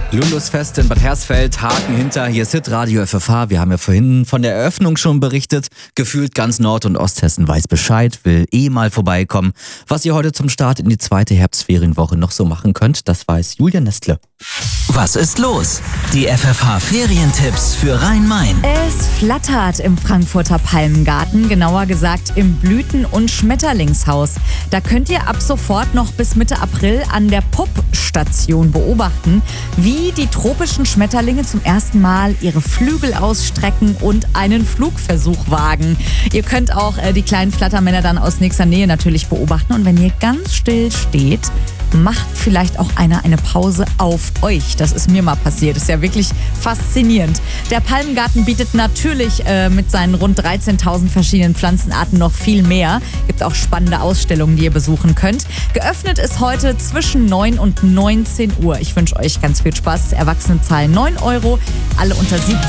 Lulusfest in Bad Hersfeld, Haken hinter, hier ist Hitradio FFH. Wir haben ja vorhin von der Eröffnung schon berichtet. Gefühlt ganz Nord- und Osthessen weiß Bescheid, will mal vorbeikommen. Was ihr heute zum Start in die zweite Herbstferienwoche noch so machen könnt, das weiß Julia Nestle. Was ist los? Die FFH-Ferientipps für Rhein-Main. Es flattert im Frankfurter Palmengarten, genauer gesagt im Blüten- und Schmetterlingshaus. Da könnt ihr ab sofort noch bis Mitte April an der Pup-Station beobachten, wie die tropischen Schmetterlinge zum ersten Mal ihre Flügel ausstrecken und einen Flugversuch wagen. Ihr könnt auch die kleinen Flattermänner dann aus nächster Nähe natürlich beobachten. Und wenn ihr ganz still steht, macht vielleicht auch einer eine Pause auf euch. Das ist mir mal passiert. Ist ja wirklich faszinierend. Der Palmengarten bietet natürlich mit seinen rund 13.000 verschiedenen Pflanzenarten noch viel mehr. Gibt auch spannende Ausstellungen, die ihr besuchen könnt. Geöffnet ist heute zwischen 9 und 19 Uhr. Ich wünsche euch ganz viel Spaß. Erwachsene zahlen 9 €, alle unter 17